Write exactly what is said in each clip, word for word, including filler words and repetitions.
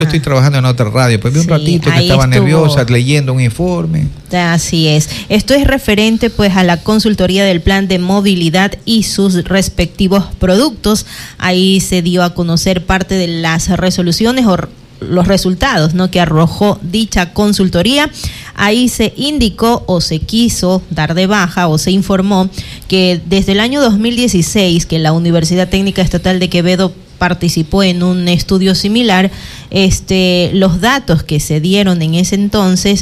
estoy trabajando en otra radio, pues vi un sí, ratito que estaba estuvo... nerviosa leyendo un informe. Así es. Esto es referente pues a la consultoría del plan de movilidad y sus respectivos productos. Ahí se dio a conocer parte de las resoluciones o los resultados, ¿no?, que arrojó dicha consultoría. Ahí se indicó o se quiso dar de baja o se informó que desde el año dos mil dieciséis que la Universidad Técnica Estatal de Quevedo participó en un estudio similar, este, los datos que se dieron en ese entonces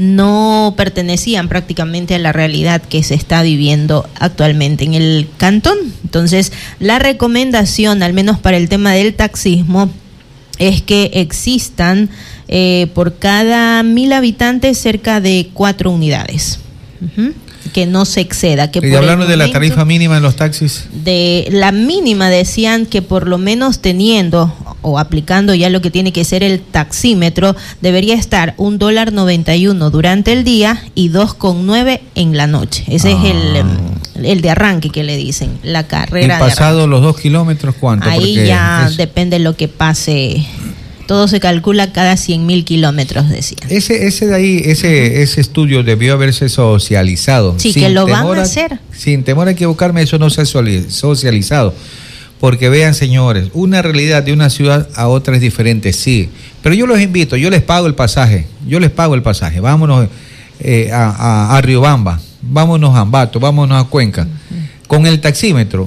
no pertenecían prácticamente a la realidad que se está viviendo actualmente en el cantón. Entonces, la recomendación, al menos para el tema del taxismo, es que existan eh, por cada mil habitantes cerca de cuatro unidades. Uh-huh. Que no se exceda. Que y hablando de la tarifa mínima en los taxis. De la mínima decían que por lo menos teniendo o aplicando ya lo que tiene que ser el taxímetro, debería estar un dólar noventa y uno durante el día y dos con nueve en la noche. Ese ah. es el, el de arranque que le dicen, la carrera. ¿Y pasado los dos kilómetros cuánto? Ahí Porque ya es... depende de lo que pase. Todo se calcula cada cien mil kilómetros, decía. Ese, ese de ahí, ese, ese estudio debió haberse socializado. Sí, que lo van a hacer. Sin temor a equivocarme, eso no se ha socializado. Porque vean, señores, una realidad de una ciudad a otra es diferente, sí. Pero yo los invito, yo les pago el pasaje, yo les pago el pasaje. Vámonos eh, a, a, a Riobamba, vámonos a Ambato, vámonos a Cuenca. Uh-huh. Con el taxímetro,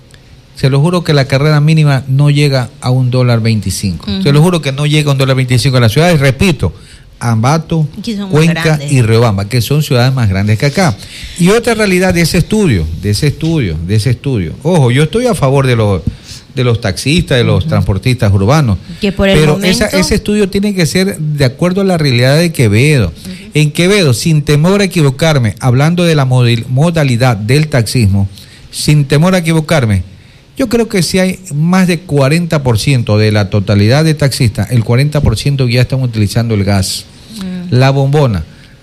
se lo juro que la carrera mínima no llega a un dólar veinticinco. Uh-huh. Se lo juro que no llega a un dólar veinticinco en las ciudades, repito, Ambato, Cuenca y Riobamba, que son ciudades más grandes que acá. Y otra realidad de ese estudio, de ese estudio, de ese estudio. Ojo, yo estoy a favor de los de los taxistas, de los uh-huh. transportistas urbanos. Que por el pero momento... esa, ese estudio tiene que ser de acuerdo a la realidad de Quevedo. Uh-huh. En Quevedo, sin temor a equivocarme, hablando de la modalidad del taxismo, sin temor a equivocarme, yo creo que si hay más de cuarenta por ciento de la totalidad de taxistas, el cuarenta por ciento ya están utilizando el gas, mm. la bombona.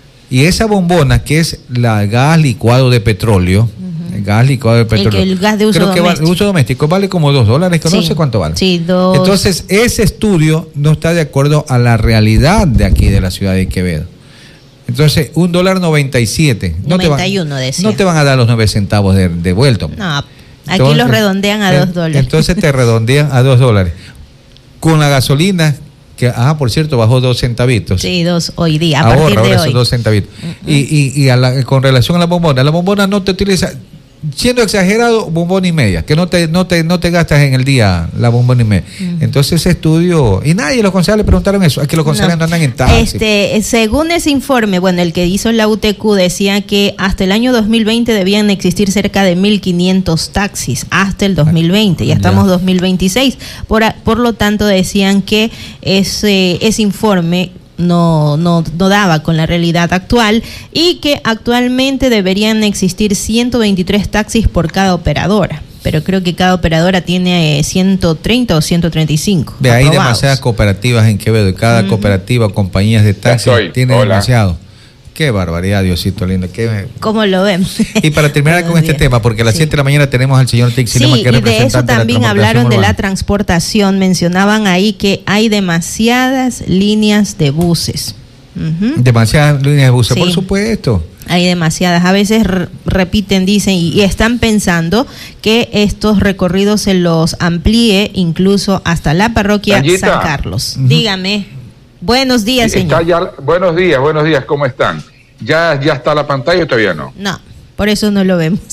Y esa bombona, que es la gas licuado de petróleo, uh-huh. el gas licuado de petróleo. El, el gas de uso creo doméstico. Que vale, uso doméstico vale como dos dólares, que sí. no sé cuánto vale. Sí, dos. Entonces, ese estudio no está de acuerdo a la realidad de aquí, de la ciudad de Quevedo. Entonces, un dólar noventa y siete. No noventa y uno, te van, decía. No te van a dar los nueve centavos de, de vuelto. No, aquí entonces, los redondean a dos dólares. Entonces te redondean a dos dólares. Con la gasolina, que, ah, por cierto, bajó dos centavitos. Sí, dos hoy día, a ahora, partir de ahora hoy. Son dos centavitos. Uh-huh. Y, y, y a la, con relación a la bombona, la bombona no te utiliza, siendo exagerado, bombona y media, que no te, no te, no te gastas en el día la bombona y media. Uh-huh. Entonces ese estudio, y nadie, los concejales le preguntaron eso, es que los concejales no, no andan en taxi. Este, según ese informe, bueno, el que hizo la U T Q decía que hasta el año dos mil veinte debían existir cerca de mil quinientos taxis, hasta el dos mil veinte, ya estamos ya. dos mil veintiséis, por, por lo tanto decían que ese, ese informe No, no, no daba con la realidad actual y que actualmente deberían existir ciento veintitrés taxis por cada operadora, pero creo que cada operadora tiene ciento treinta o ciento treinta y cinco. De ahí demasiadas cooperativas en Quevedo y cada uh-huh. cooperativa, compañías de taxis tiene Hola. demasiado. Qué barbaridad, Diosito lindo. Qué... ¿Cómo lo vemos? Y para terminar con este tema, porque a las siete sí. de la mañana tenemos al señor Tix Cinema, sí, que es representante de eso también de la hablaron urbana. de la transportación. Mencionaban ahí que hay demasiadas líneas de buses. Uh-huh. Demasiadas líneas de buses, sí. por supuesto. Hay demasiadas. A veces r- repiten, dicen, y, y están pensando que estos recorridos se los amplíe incluso hasta la parroquia Tallita. San Carlos. Uh-huh. Dígame. Buenos días, sí, señor. Ya, buenos días, buenos días, ¿cómo están? ¿Ya, ya está la pantalla o todavía no? No, por eso no lo vemos.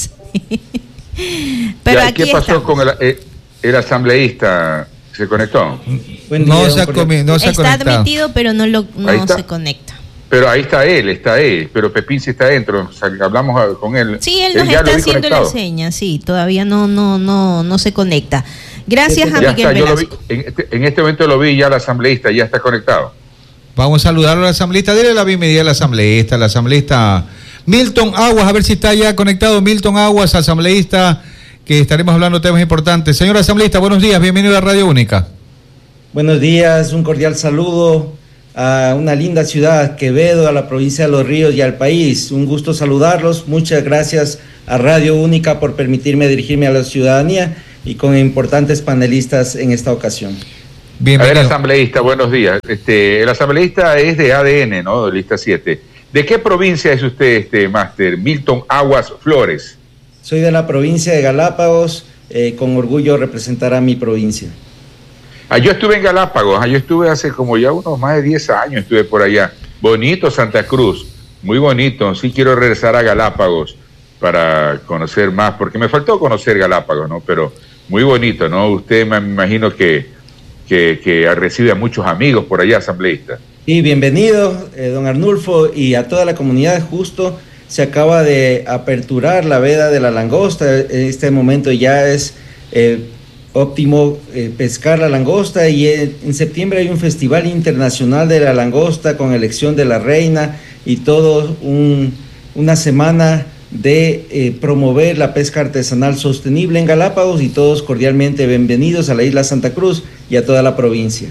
Pero ya, aquí ¿qué pasó estamos. con el, eh, el asambleísta? ¿Se conectó? Buen día, no se ha, comi- no se ha está conectado. admitido, pero no, lo, no se conecta. Pero ahí está él, está él, pero Pepín sí está adentro, o sea, hablamos con él. Sí, él nos él está haciendo conectado. La seña, sí, todavía no no no no se conecta. Gracias a ya Miguel está, yo lo Velasco. vi, en, este, en este momento lo vi ya el asambleísta, ya está conectado. Vamos a saludarlo al asambleísta, dile la bienvenida al asambleísta, al asambleísta Milton Aguas, a ver si está ya conectado Milton Aguas, asambleísta, que estaremos hablando de temas importantes. Señor asambleísta, buenos días, bienvenido a Radio Única. Buenos días, un cordial saludo a una linda ciudad, Quevedo, a la provincia de Los Ríos y al país. Un gusto saludarlos, muchas gracias a Radio Única por permitirme dirigirme a la ciudadanía y con importantes panelistas en esta ocasión. Bienvenido. A ver, asambleísta, buenos días. Este, el asambleísta es de A D N, ¿no? De lista siete. ¿De qué provincia es usted, este máster? Milton Aguas Flores. Soy de la provincia de Galápagos, eh, con orgullo representar a mi provincia. Ah, yo estuve en Galápagos, ah, yo estuve hace como ya unos más de diez años, estuve por allá. Bonito Santa Cruz, muy bonito. Sí quiero regresar a Galápagos para conocer más, porque me faltó conocer Galápagos, ¿no? Pero muy bonito, ¿no? Usted me imagino que, que, que recibe a muchos amigos por allá, asambleísta. Sí, bienvenido, eh, don Arnulfo, y a toda la comunidad. Justo se acaba de aperturar la veda de la langosta. En este momento ya es eh, óptimo eh, pescar la langosta, y en, en septiembre hay un festival internacional de la langosta con elección de la reina y todo un, una semana de eh, promover la pesca artesanal sostenible en Galápagos, y todos cordialmente bienvenidos a la isla Santa Cruz y a toda la provincia.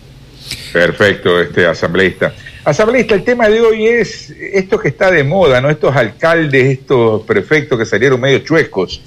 Perfecto, este asambleísta. Asambleísta, el tema de hoy es esto que está de moda, ¿no? Estos alcaldes, estos prefectos que salieron medio chuecos.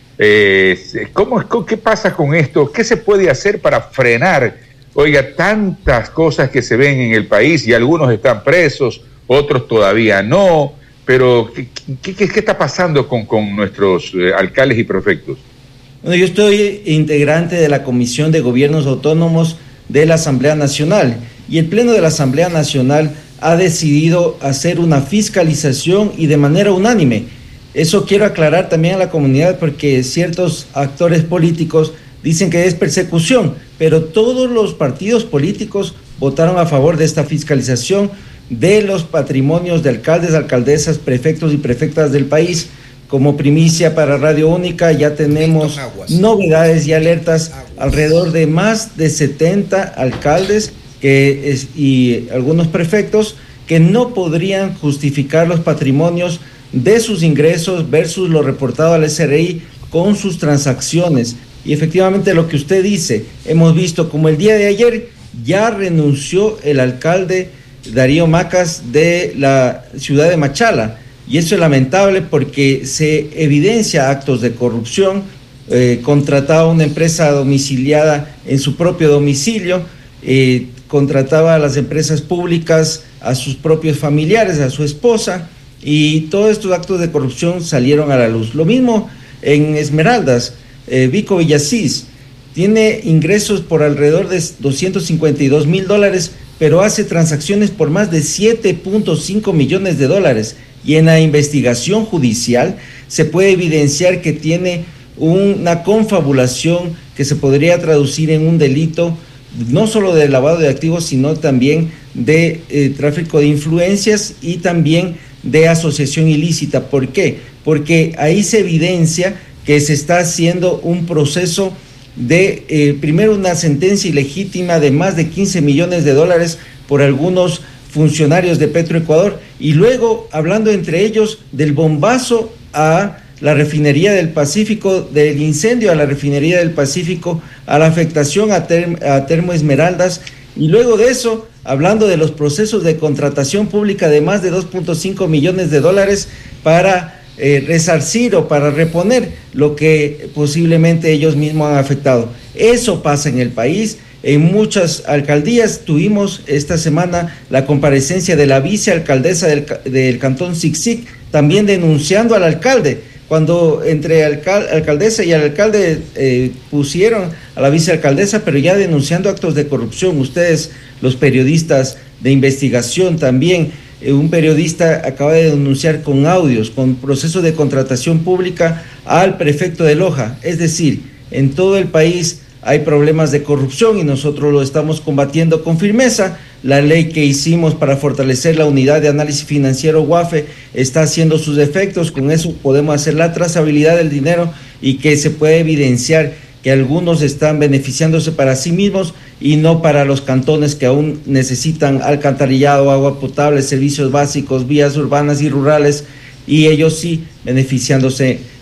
Eh, ¿cómo, ¿Qué pasa con esto? ¿Qué se puede hacer para frenar, oiga, tantas cosas que se ven en el país, y algunos están presos, otros todavía no? Pero, ¿qué, qué, qué está pasando con, con nuestros eh, alcaldes y prefectos? Bueno, yo estoy integrante de la Comisión de Gobiernos Autónomos de la Asamblea Nacional, y el Pleno de la Asamblea Nacional ha decidido hacer una fiscalización, y de manera unánime. Eso quiero aclarar también a la comunidad, porque ciertos actores políticos dicen que es persecución, pero todos los partidos políticos votaron a favor de esta fiscalización de los patrimonios de alcaldes, alcaldesas, prefectos y prefectas del país. Como primicia para Radio Única, ya tenemos novedades y alertas alrededor de más de setenta alcaldes que es, y algunos prefectos que no podrían justificar los patrimonios de sus ingresos versus lo reportado al S R I con sus transacciones. Y efectivamente lo que usted dice, hemos visto como el día de ayer ya renunció el alcalde Darío Macas de la ciudad de Machala, y eso es lamentable porque se evidencia actos de corrupción. Eh, contrataba una empresa domiciliada en su propio domicilio, eh, contrataba a las empresas públicas a sus propios familiares, a su esposa, y todos estos actos de corrupción salieron a la luz. Lo mismo en Esmeraldas, eh, Vico Villasís tiene ingresos por alrededor de doscientos cincuenta y dos mil dólares, pero hace transacciones por más de siete punto cinco millones de dólares, y en la investigación judicial se puede evidenciar que tiene una confabulación que se podría traducir en un delito no solo de lavado de activos, sino también de eh, tráfico de influencias y también de asociación ilícita. ¿Por qué? Porque ahí se evidencia que se está haciendo un proceso de, eh, primero, una sentencia ilegítima de más de quince millones de dólares por algunos funcionarios de Petroecuador, y luego hablando entre ellos del bombazo a la refinería del Pacífico, del incendio a la refinería del Pacífico, a la afectación a, term, a Termo Esmeraldas, y luego de eso hablando de los procesos de contratación pública de más de dos punto cinco millones de dólares para eh, resarcir o para reponer lo que posiblemente ellos mismos han afectado. Eso pasa en el país. En muchas alcaldías tuvimos esta semana la comparecencia de la vicealcaldesa del, del cantón Sixic, también denunciando al alcalde, cuando entre alcal, alcaldesa y el alcalde eh, pusieron a la vicealcaldesa, pero ya denunciando actos de corrupción. Ustedes, los periodistas de investigación también, eh, un periodista acaba de denunciar con audios, con procesos de contratación pública al prefecto de Loja. Es decir, en todo el país hay problemas de corrupción y nosotros lo estamos combatiendo con firmeza. La ley que hicimos para fortalecer la unidad de análisis financiero U A F E está haciendo sus efectos. Con eso podemos hacer la trazabilidad del dinero y que se puede evidenciar que algunos están beneficiándose para sí mismos y no para los cantones que aún necesitan alcantarillado, agua potable, servicios básicos, vías urbanas y rurales, y ellos sí beneficiándose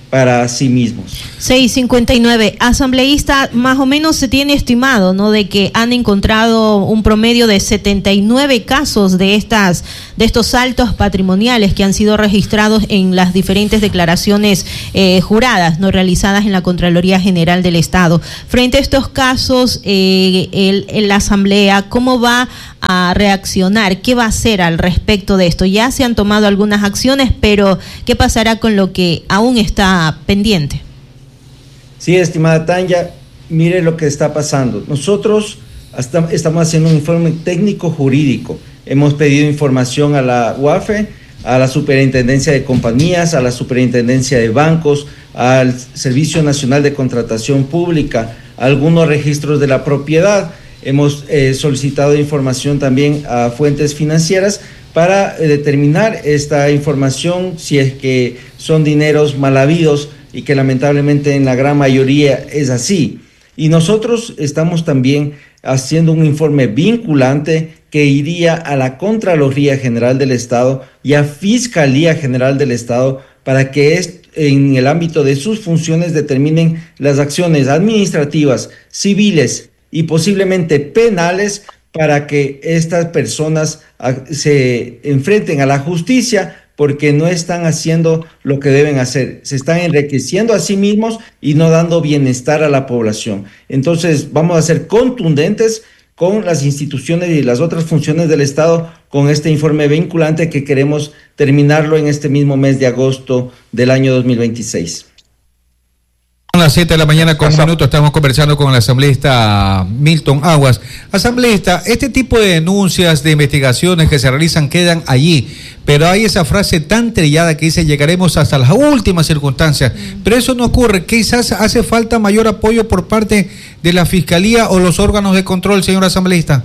para sí mismos. seis cincuenta y nueve. Asambleísta, más o menos se tiene estimado, ¿no?, de que han encontrado un promedio de setenta y nueve casos de estas de estos saltos patrimoniales que han sido registrados en las diferentes declaraciones eh, juradas, no realizadas en la Contraloría General del Estado. Frente a estos casos, eh, el, el, la Asamblea, ¿cómo va a reaccionar? ¿Qué va a hacer al respecto de esto? Ya se han tomado algunas acciones, pero ¿qué pasará con lo que aún está pendiente? Sí, estimada Tanya, mire lo que está pasando. Nosotros hasta estamos haciendo un informe técnico jurídico. Hemos pedido información a la U A F E, a la Superintendencia de Compañías, a la Superintendencia de Bancos, al Servicio Nacional de Contratación Pública, a algunos registros de la propiedad. Hemos eh, solicitado información también a fuentes financieras para eh, determinar esta información, si es que son dineros mal habidos, y que lamentablemente en la gran mayoría es así. Y nosotros estamos también haciendo un informe vinculante que iría a la Contraloría General del Estado y a Fiscalía General del Estado para que es, en el ámbito de sus funciones determinen las acciones administrativas, civiles y posiblemente penales para que estas personas se enfrenten a la justicia, porque no están haciendo lo que deben hacer, se están enriqueciendo a sí mismos y no dando bienestar a la población. Entonces vamos a ser contundentes con las instituciones y las otras funciones del Estado con este informe vinculante que queremos terminarlo en este mismo mes de agosto del año dos mil veintiséis. A las siete de la mañana con un minuto estamos conversando con el asambleísta Milton Aguas. Asambleísta, este tipo de denuncias, de investigaciones que se realizan quedan allí, pero hay esa frase tan trillada que dice llegaremos hasta las últimas circunstancias, pero eso no ocurre. Quizás hace falta mayor apoyo por parte de la Fiscalía o los órganos de control, señor asambleísta.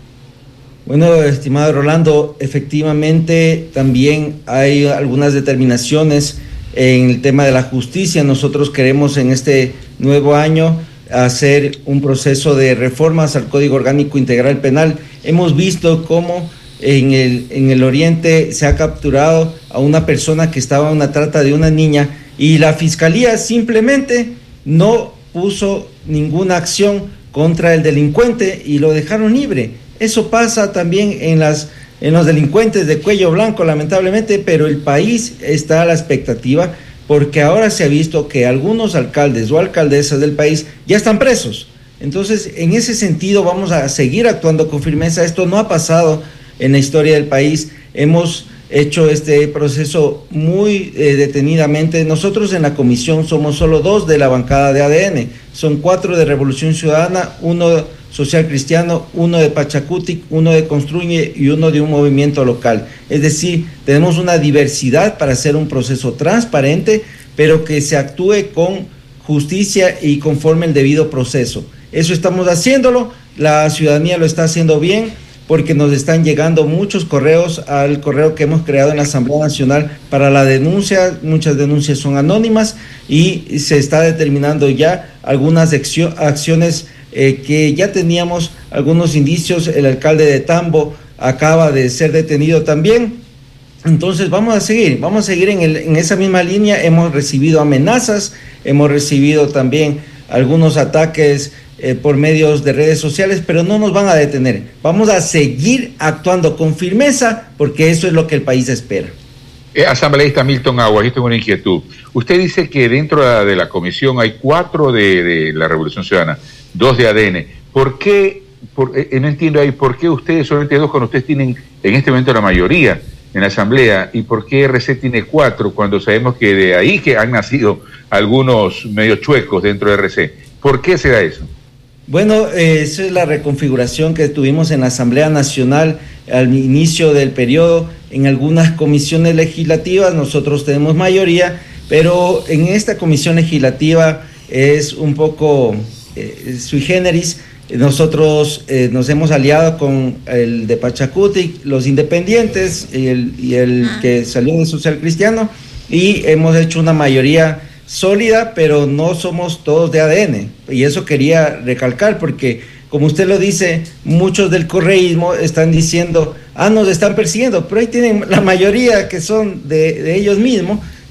Bueno, estimado Rolando, efectivamente también hay algunas determinaciones en el tema de la justicia. Nosotros queremos en este nuevo año hacer un proceso de reformas al Código Orgánico Integral Penal. Hemos visto cómo en el, en el oriente se ha capturado a una persona que estaba en una trata de una niña y la Fiscalía simplemente no puso ninguna acción contra el delincuente y lo dejaron libre. Eso pasa también en las en los delincuentes de cuello blanco, lamentablemente, pero el país está a la expectativa porque ahora se ha visto que algunos alcaldes o alcaldesas del país ya están presos. Entonces, en ese sentido vamos a seguir actuando con firmeza. Esto no ha pasado en la historia del país. Hemos hecho este proceso muy eh, detenidamente. Nosotros en la comisión somos solo dos de la bancada de A D N, son cuatro de Revolución Ciudadana, uno Social Cristiano, uno de Pachacutic, uno de Construye y uno de un movimiento local. Es decir, tenemos una diversidad para hacer un proceso transparente, pero que se actúe con justicia y conforme el debido proceso. Eso estamos haciéndolo, la ciudadanía lo está haciendo bien, porque nos están llegando muchos correos al correo que hemos creado en la Asamblea Nacional para la denuncia. Muchas denuncias son anónimas y se está determinando ya algunas acciones eh, que ya teníamos algunos indicios. El alcalde de Tambo acaba de ser detenido también. Entonces vamos a seguir, vamos a seguir en, el, en esa misma línea. Hemos recibido amenazas, hemos recibido también algunos ataques Eh, por medios de redes sociales, pero no nos van a detener. Vamos a seguir actuando con firmeza porque eso es lo que el país espera. Eh, asambleísta Milton Aguas, yo tengo una inquietud. Usted dice que dentro de la, de la comisión hay cuatro de, de la Revolución Ciudadana, dos de A D N. ¿Por qué, por, eh, no entiendo ahí, por qué ustedes solamente dos cuando ustedes tienen en este momento la mayoría en la asamblea, y por qué R C tiene cuatro cuando sabemos que de ahí que han nacido algunos medio chuecos dentro de R C? ¿Por qué se da eso? Bueno, eh, esa es la reconfiguración que tuvimos en la Asamblea Nacional al inicio del periodo. En algunas comisiones legislativas nosotros tenemos mayoría, pero en esta comisión legislativa es un poco eh, sui generis. Nosotros eh, nos hemos aliado con el de Pachacutic, los independientes y el, y el que salió de Social Cristiano, y hemos hecho una mayoría sólida, pero no somos todos de A D N, y eso quería recalcar porque, como usted lo dice, muchos del correísmo están diciendo, ah, nos están persiguiendo, pero ahí tienen la mayoría que son de, de ellos mismos,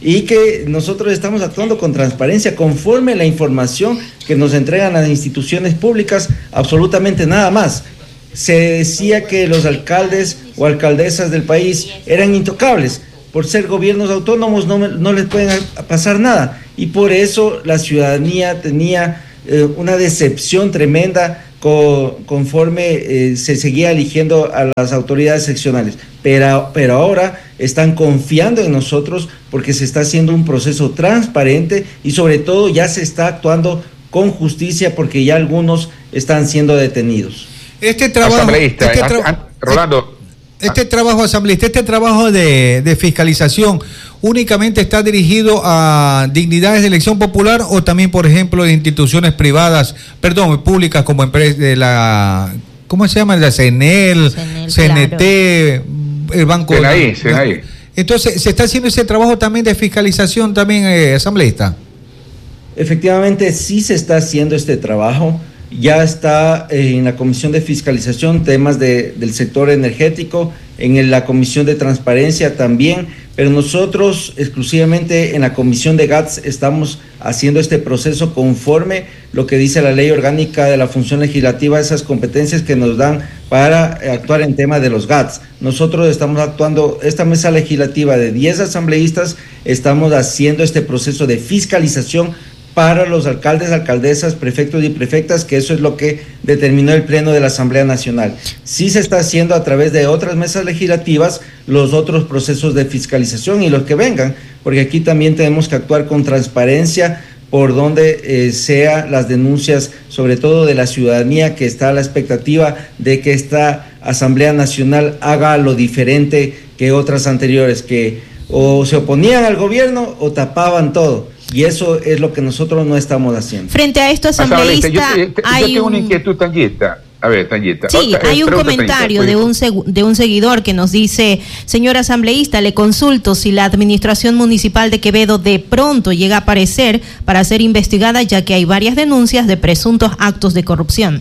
y que nosotros estamos actuando con transparencia conforme la información que nos entregan las instituciones públicas, absolutamente nada más. Se decía que los alcaldes o alcaldesas del país eran intocables. Por ser gobiernos autónomos no, no les pueden pasar nada. Y por eso la ciudadanía tenía eh, una decepción tremenda co, conforme eh, se seguía eligiendo a las autoridades seccionales. Pero, pero ahora están confiando en nosotros porque se está haciendo un proceso transparente y sobre todo ya se está actuando con justicia porque ya algunos están siendo detenidos. Este trabajo, asambleísta, este tra- a, a, Rolando, este trabajo asambleísta, este trabajo de, de fiscalización, ¿únicamente está dirigido a dignidades de elección popular o también, por ejemplo, de instituciones privadas, perdón, públicas como empresas de la, ¿cómo se llama? La C N L, C N T, claro. El Banco Senaí, Senaí. Entonces, ¿se está haciendo ese trabajo también de fiscalización también, eh, asambleísta? Efectivamente, sí se está haciendo este trabajo. Ya está eh, en la Comisión de Fiscalización temas de, del sector energético, en la Comisión de Transparencia también, pero nosotros exclusivamente en la Comisión de G A T S estamos haciendo este proceso conforme lo que dice la Ley Orgánica de la Función Legislativa, esas competencias que nos dan para actuar en tema de los G A T S. Nosotros estamos actuando, esta mesa legislativa de diez asambleístas, estamos haciendo este proceso de fiscalización para los alcaldes, alcaldesas, prefectos y prefectas, que eso es lo que determinó el Pleno de la Asamblea Nacional. Sí se está haciendo a través de otras mesas legislativas los otros procesos de fiscalización y los que vengan, porque aquí también tenemos que actuar con transparencia por donde eh, sea las denuncias, sobre todo de la ciudadanía que está a la expectativa de que esta Asamblea Nacional haga lo diferente que otras anteriores, que o se oponían al gobierno o tapaban todo. Y eso es lo que nosotros no estamos haciendo. Frente a esto, asambleísta, yo, te, te, hay yo tengo un... una inquietud, Tanguita. A ver, Tanguita. Sí, Otra, hay un pregunta, comentario Tanguita, de un, seg- de un seguidor que nos dice: señor asambleísta, le consulto si la administración municipal de Quevedo de pronto llega a aparecer para ser investigada, ya que hay varias denuncias de presuntos actos de corrupción.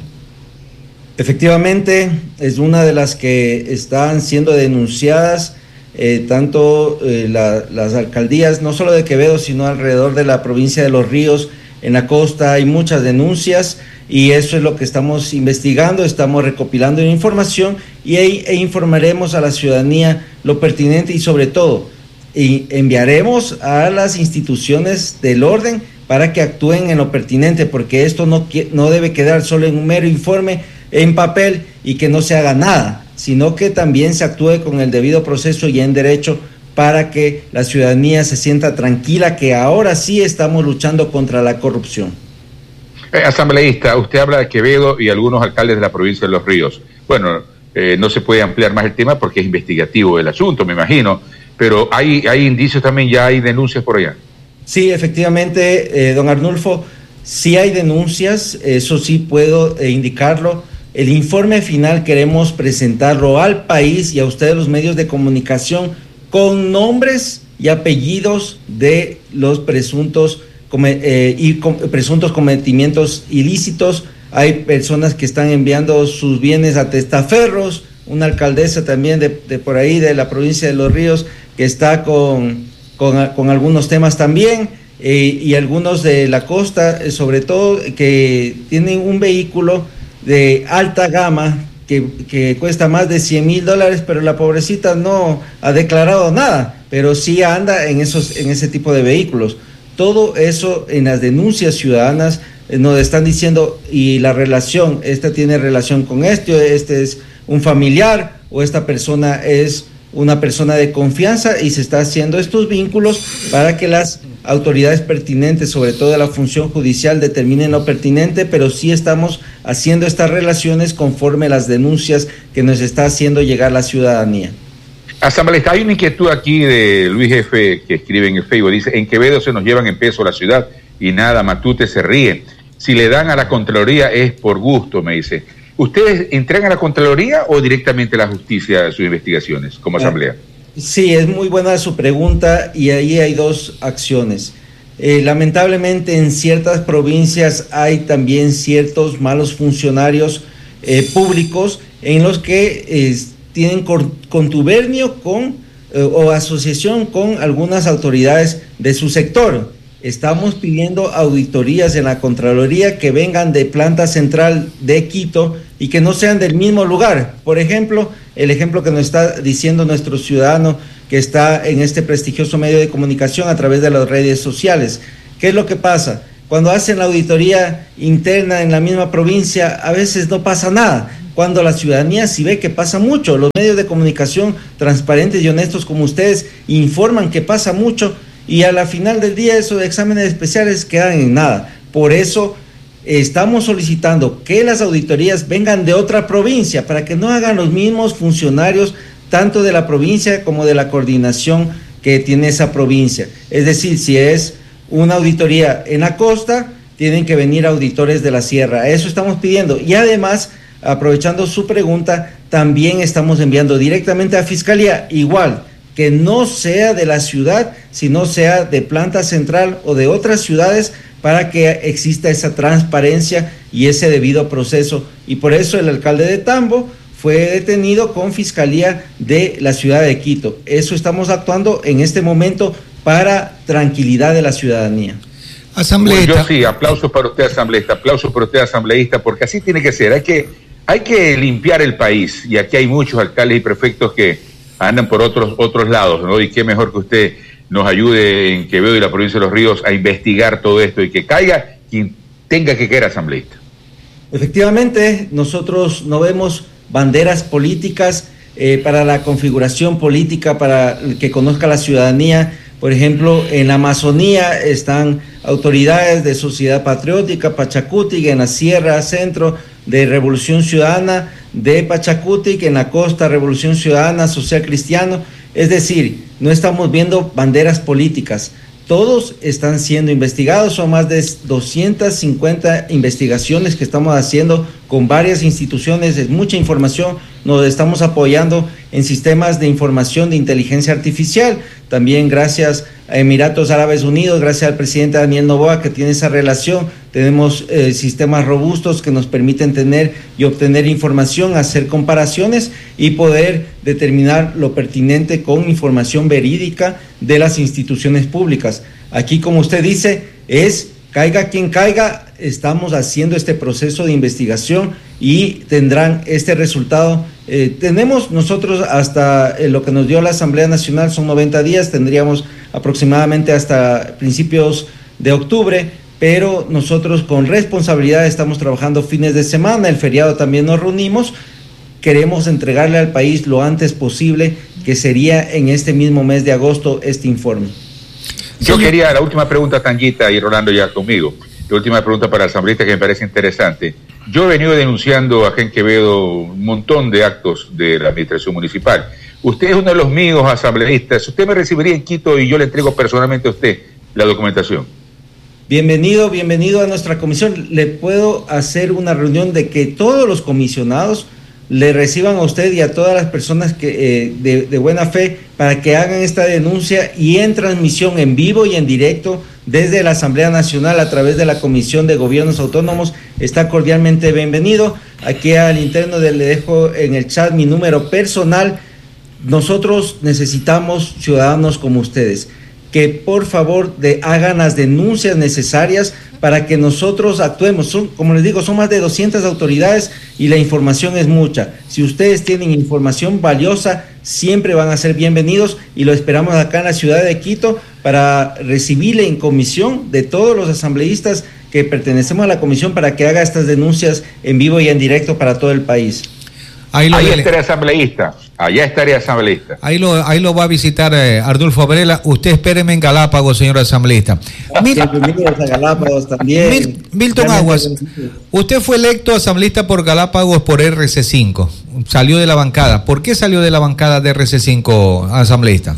Efectivamente, es una de las que están siendo denunciadas. Eh, tanto eh, la, las alcaldías, no solo de Quevedo, sino alrededor de la provincia de Los Ríos, en la costa hay muchas denuncias y eso es lo que estamos investigando, estamos recopilando información y e, e informaremos a la ciudadanía lo pertinente y sobre todo y enviaremos a las instituciones del orden para que actúen en lo pertinente, porque esto no, no debe quedar solo en un mero informe en papel y que no se haga nada, sino que también se actúe con el debido proceso y en derecho para que la ciudadanía se sienta tranquila que ahora sí estamos luchando contra la corrupción. Eh, asambleísta, usted habla de Quevedo y algunos alcaldes de la provincia de Los Ríos. Bueno, eh, no se puede ampliar más el tema porque es investigativo el asunto, me imagino, pero hay, hay indicios también, ya hay denuncias por allá. Sí, efectivamente, eh, don Arnulfo, sí hay denuncias, eso sí puedo eh, indicarlo. El informe final queremos presentarlo al país y a ustedes los medios de comunicación con nombres y apellidos de los presuntos eh, y com, presuntos cometimientos ilícitos. Hay personas que están enviando sus bienes a testaferros, una alcaldesa también de, de por ahí de la provincia de Los Ríos que está con, con, con algunos temas también eh, y algunos de la costa, eh, sobre todo que tienen un vehículo de alta gama que, que cuesta más de cien mil dólares, pero la pobrecita no ha declarado nada, pero sí anda en esos en ese tipo de vehículos. Todo eso en las denuncias ciudadanas eh, nos están diciendo, y la relación, esta tiene relación con esto, este es un familiar o esta persona es una persona de confianza, y se está haciendo estos vínculos para que las autoridades pertinentes, sobre todo de la función judicial, determinen lo pertinente, pero sí estamos haciendo estas relaciones conforme a las denuncias que nos está haciendo llegar la ciudadanía. Asambleísta, hay una inquietud aquí de Luis F. que escribe en el Facebook, dice: en Quevedo se nos llevan en peso la ciudad y nada, Matute se ríe. Si le dan a la Contraloría es por gusto, me dice. ¿Ustedes entregan a la Contraloría o directamente a la justicia sus investigaciones como asamblea? Sí, es muy buena su pregunta y ahí hay dos acciones. Eh, lamentablemente en ciertas provincias hay también ciertos malos funcionarios eh, públicos en los que eh, tienen contubernio con eh, o asociación con algunas autoridades de su sector. Estamos pidiendo auditorías en la Contraloría que vengan de planta central de Quito y que no sean del mismo lugar. Por ejemplo, el ejemplo que nos está diciendo nuestro ciudadano que está en este prestigioso medio de comunicación a través de las redes sociales. ¿Qué es lo que pasa? Cuando hacen la auditoría interna en la misma provincia, a veces no pasa nada. Cuando la ciudadanía sí ve que pasa mucho, los medios de comunicación transparentes y honestos como ustedes informan que pasa mucho y a la final del día esos exámenes especiales quedan en nada. Por eso estamos solicitando que las auditorías vengan de otra provincia para que no hagan los mismos funcionarios tanto de la provincia como de la coordinación que tiene esa provincia. Es decir, si es una auditoría en la costa, tienen que venir auditores de la sierra. Eso estamos pidiendo. Y además, aprovechando su pregunta, también estamos enviando directamente a Fiscalía, igual, que no sea de la ciudad, sino sea de planta central o de otras ciudades, para que exista esa transparencia y ese debido proceso. Y por eso el alcalde de Tambo fue detenido con Fiscalía de la ciudad de Quito. Eso estamos actuando en este momento para tranquilidad de la ciudadanía. Asambleísta. Bueno, yo sí, aplausos para usted, asambleísta, aplausos para usted, asambleísta, porque así tiene que ser. Hay que, hay que limpiar el país, y aquí hay muchos alcaldes y prefectos que andan por otros, otros lados, ¿no? Y qué mejor que usted nos ayude en Quevedo y la provincia de Los Ríos a investigar todo esto y que caiga quien tenga que caer, asambleísta. Efectivamente, nosotros no vemos banderas políticas eh, para la configuración política, para que conozca la ciudadanía. Por ejemplo, en la Amazonía están autoridades de Sociedad Patriótica, Pachacutic, en la Sierra Centro de Revolución Ciudadana, de Pachacutic, en la costa Revolución Ciudadana, Social Cristiano. Es decir, no estamos viendo banderas políticas. Todos están siendo investigados, son más de doscientas cincuenta investigaciones que estamos haciendo con varias instituciones, es mucha información, nos estamos apoyando en sistemas de información de inteligencia artificial, también gracias a Emiratos Árabes Unidos, gracias al presidente Daniel Noboa que tiene esa relación, tenemos eh, sistemas robustos que nos permiten tener y obtener información, hacer comparaciones y poder determinar lo pertinente con información verídica de las instituciones públicas. Aquí, como usted dice, es caiga quien caiga, estamos haciendo este proceso de investigación y tendrán este resultado. Eh, tenemos nosotros hasta eh, lo que nos dio la Asamblea Nacional, son noventa días, tendríamos aproximadamente hasta principios de octubre, pero nosotros con responsabilidad estamos trabajando fines de semana, el feriado también nos reunimos, queremos entregarle al país lo antes posible, que sería en este mismo mes de agosto este informe. Yo quería, la última pregunta, Tanguita, y Rolando ya conmigo, la última pregunta para el asambleísta que me parece interesante. Yo he venido denunciando a Gen Quevedo un montón de actos de la administración municipal. Usted es uno de los míos asambleístas. Usted me recibiría en Quito y yo le entrego personalmente a usted la documentación. Bienvenido, bienvenido a nuestra comisión. Le puedo hacer una reunión de que todos los comisionados le reciban a usted y a todas las personas que eh, de, de buena fe para que hagan esta denuncia y en transmisión en vivo y en directo desde la Asamblea Nacional a través de la Comisión de Gobiernos Autónomos. Está cordialmente bienvenido. Aquí al interno le dejo en el chat mi número personal. Nosotros necesitamos ciudadanos como ustedes que por favor de, hagan las denuncias necesarias para que nosotros actuemos. Son, como les digo, son más de doscientas autoridades y la información es mucha. Si ustedes tienen información valiosa, siempre van a ser bienvenidos y lo esperamos acá en la ciudad de Quito para recibirle en comisión de todos los asambleístas que pertenecemos a la comisión para que haga estas denuncias en vivo y en directo para todo el país. Ahí, lo ahí estaré asambleísta, allá estaré asambleísta. Ahí lo, ahí lo va a visitar eh, Ardulfo Varela. Usted espéreme en Galápagos, señor asambleísta. Mil, Bienvenidos a Galápagos también. Mil, Milton Aguas, usted fue electo asambleísta por Galápagos por R C cinco, salió de la bancada. ¿Por qué salió de la bancada de R C cinco, asambleísta?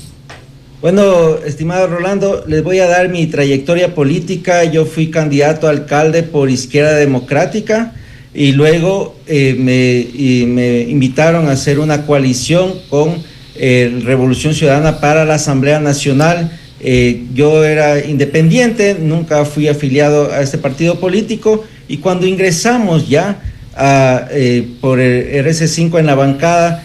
Bueno, estimado Rolando, les voy a dar mi trayectoria política. Yo fui candidato a alcalde por Izquierda Democrática. Y luego eh, me, y me invitaron a hacer una coalición con eh, Revolución Ciudadana para la Asamblea Nacional. Eh, yo era independiente, nunca fui afiliado a este partido político y cuando ingresamos ya a, eh, por el R C cinco en la bancada,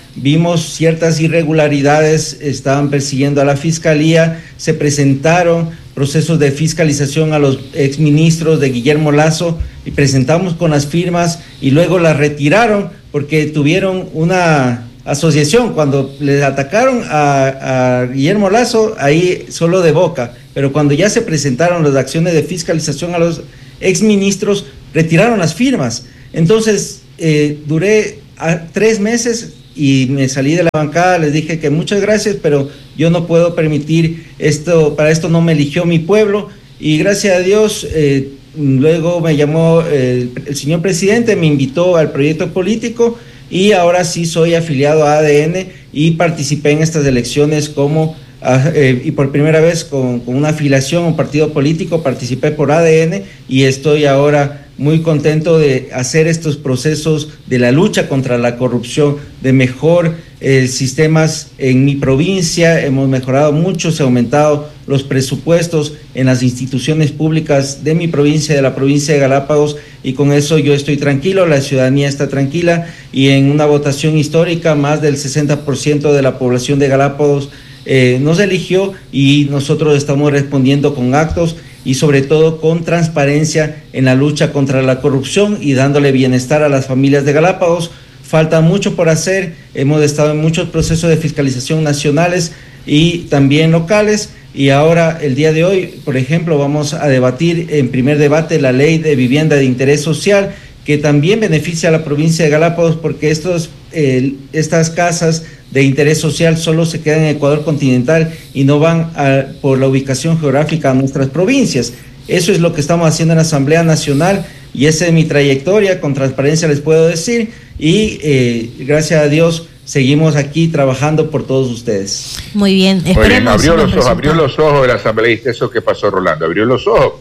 vimos ciertas irregularidades, estaban persiguiendo a la Fiscalía, se presentaron procesos de fiscalización a los exministros de Guillermo Lasso y presentamos con las firmas y luego las retiraron porque tuvieron una asociación. Cuando le atacaron a, a Guillermo Lasso, ahí solo de boca, pero cuando ya se presentaron las acciones de fiscalización a los exministros, retiraron las firmas. Entonces, eh, duré a, tres meses y me salí de la bancada, les dije que muchas gracias, pero yo no puedo permitir esto, para esto no me eligió mi pueblo, y gracias a Dios, eh, luego me llamó eh, el señor presidente, me invitó al proyecto político, y ahora sí soy afiliado a A D N y participé en estas elecciones como, eh, y por primera vez con, con una afiliación a un partido político, participé por A D N y estoy ahora muy contento de hacer estos procesos de la lucha contra la corrupción, de mejor eh, sistemas en mi provincia. Hemos mejorado mucho, se han aumentado los presupuestos en las instituciones públicas de mi provincia, de la provincia de Galápagos, y con eso yo estoy tranquilo, la ciudadanía está tranquila, y en una votación histórica más del sesenta por ciento de la población de Galápagos eh, nos eligió, y nosotros estamos respondiendo con actos y sobre todo con transparencia en la lucha contra la corrupción y dándole bienestar a las familias de Galápagos. Falta mucho por hacer, hemos estado en muchos procesos de fiscalización nacionales y también locales, y ahora el día de hoy, por ejemplo, vamos a debatir en primer debate la ley de vivienda de interés social, que también beneficia a la provincia de Galápagos, porque estos, eh, estas casas de interés social solo se quedan en Ecuador continental y no van a, por la ubicación geográfica a nuestras provincias. Eso es lo que estamos haciendo en la Asamblea Nacional, y esa es mi trayectoria, con transparencia les puedo decir, y eh, gracias a Dios seguimos aquí trabajando por todos ustedes. Muy bien, esperemos. Oye, abrió los ojos, abrió los ojos el asambleísta, eso que pasó, Rolando, abrió los ojos.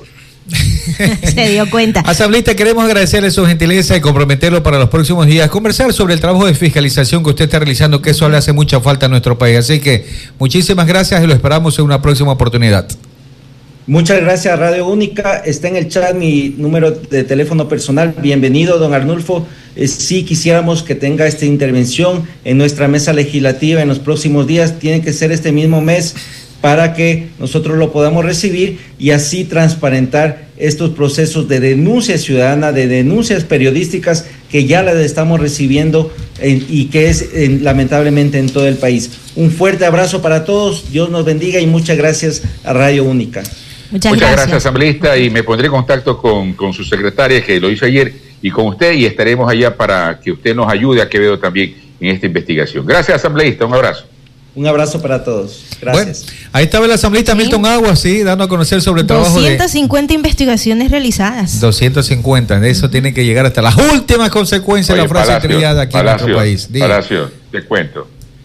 Se dio cuenta. Asambleísta, queremos agradecerle su gentileza y comprometerlo para los próximos días, conversar sobre el trabajo de fiscalización que usted está realizando, que eso le hace mucha falta a nuestro país. Así que muchísimas gracias y lo esperamos en una próxima oportunidad. Muchas gracias, Radio Única. Está en el chat mi número de teléfono personal. Bienvenido, don Arnulfo. Eh, sí quisiéramos que tenga esta intervención en nuestra mesa legislativa en los próximos días. Tiene que ser este mismo mes para que nosotros lo podamos recibir y así transparentar estos procesos de denuncia ciudadana, de denuncias periodísticas que ya las estamos recibiendo en, y que es en, lamentablemente en todo el país. Un fuerte abrazo para todos, Dios nos bendiga y muchas gracias a Radio Única. Muchas, Muchas gracias, gracias asambleísta, y me pondré en contacto con, con su secretaria, que lo hizo ayer, y con usted, y estaremos allá para que usted nos ayude a Quevedo también en esta investigación. Gracias, asambleísta, un abrazo. Un abrazo para todos. Gracias. Bueno, ahí estaba el asambleísta Sí. Milton Aguas, sí, dando a conocer sobre el trabajo doscientas cincuenta de investigaciones realizadas. doscientos cincuenta. De eso uh-huh. tiene que llegar hasta las últimas consecuencias. Oye, de la frase Palacio, trillada aquí Palacio, en nuestro país. Diga. Palacio, te cuento.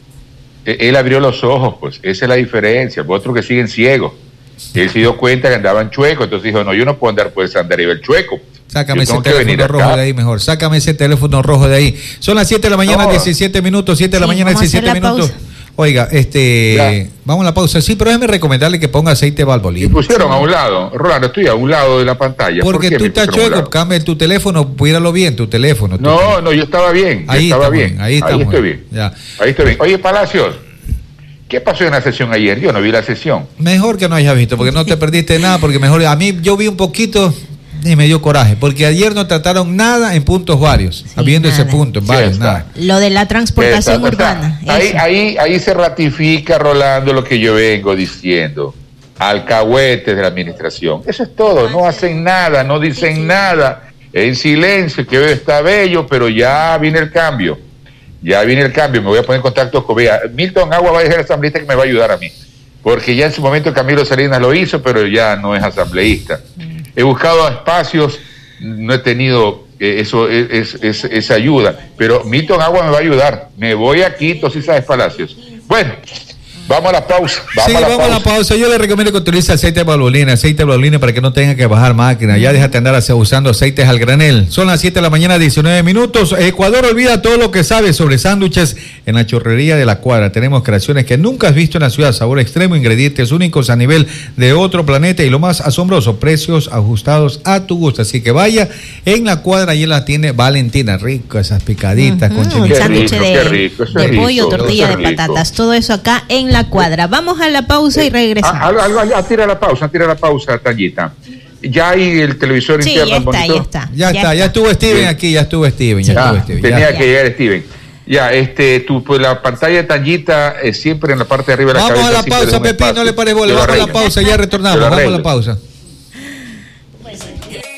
Él abrió los ojos, pues, esa es la diferencia. Otros que siguen ciegos. Él se dio cuenta que andaban chuecos, entonces dijo, no, yo no puedo andar por ese andar y el chueco. Sácame ese teléfono rojo acá de ahí mejor. Sácame ese teléfono rojo de ahí. Son las siete de la mañana, no. diecisiete minutos. siete de la sí, mañana, diecisiete minutos. Pausa. Oiga, este, ya. vamos a la pausa. Sí, pero déjeme recomendarle que ponga aceite Valvoline. Y pusieron a un lado. Rolando, estoy a un lado de la pantalla. Porque ¿Por tú estás chueco, cambia tu teléfono, cuídalo bien, tu teléfono. Tu no, teléfono. no, yo estaba bien. Ahí estaba está bien. bien. Ahí, ahí estoy bien. Ya. Ahí estoy bien. Oye, Palacios, ¿qué pasó en la sesión ayer? Yo no vi la sesión. Mejor que no hayas visto, porque no te perdiste nada, porque mejor, a mí yo vi un poquito y me dio coraje, porque ayer no trataron nada en puntos varios, sí, habiendo nada. Ese punto, en varios, sí, nada. Lo de la transportación está, urbana. Está. Ahí, ahí, ahí se ratifica, Rolando, lo que yo vengo diciendo. Alcahuetes de la administración. Eso es todo, no hacen nada, no dicen sí, sí. nada, en silencio, que está bello, pero ya viene el cambio. Ya viene el cambio, me voy a poner en contacto con Vea. Milton Agua va a ser asambleísta que me va a ayudar a mí, porque ya en su momento Camilo Salinas lo hizo, pero ya no es asambleísta. He buscado espacios, no he tenido eh, eso es, es, es, esa ayuda, pero Milton Agua me va a ayudar. Me voy a Quito, si sabes, Palacios. Bueno, vamos a la pausa. Vamos sí, a la vamos pausa. a la pausa. Yo le recomiendo que utilice aceite de Valvoline, aceite de Valvoline para que no tenga que bajar máquina. Ya déjate andar usando aceites al granel. Son las siete de la mañana, diecinueve minutos. Ecuador olvida todo lo que sabe sobre sándwiches en la chorrería de la Cuadra. Tenemos creaciones que nunca has visto en la ciudad, sabor extremo, ingredientes únicos a nivel de otro planeta y lo más asombroso, precios ajustados a tu gusto. Así que vaya en la Cuadra y la tiene Valentina. Rico, esas picaditas uh-huh, con chimichurri. Un sándwich de, rico, de rico, pollo, tortilla de patatas, todo eso acá en la Cuadra. Vamos a la pausa eh, y regresamos. A, a, a, a tira la pausa, tira la pausa, Tallita. Ya hay el televisor sí, interno. Ya está, ya está, ya, ya está, ya estuvo Steven sí. aquí, ya estuvo Steven. Ya ya, estuvo Steven tenía ya. que llegar Steven. Ya, este, tu, pues la pantalla de Tallita eh, siempre en la parte de arriba de la vamos cabeza. Vamos a la pausa, Pepín, no le pares bola, vamos a la pausa, ya retornamos, vamos a la pausa.